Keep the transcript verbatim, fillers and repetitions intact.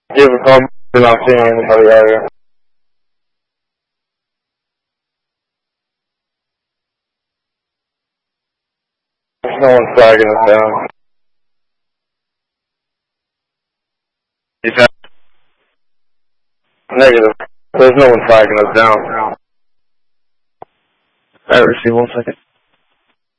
Give a call. We're not seeing anybody out here. There's no one flagging us down. You found? Negative. There's no one flagging us down. Alright, receive one second.